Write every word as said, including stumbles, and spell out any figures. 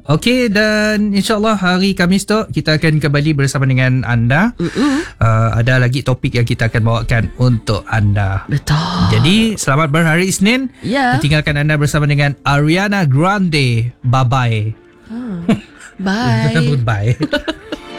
Okey, dan insyaAllah hari Khamis tu kita akan kembali bersama dengan anda. uh, Ada lagi topik yang kita akan bawakan untuk anda. Betul. Jadi selamat berhari Isnin. Ya. Tinggalkan anda bersama dengan Ariana Grande. Bye-bye. Bye. Bye.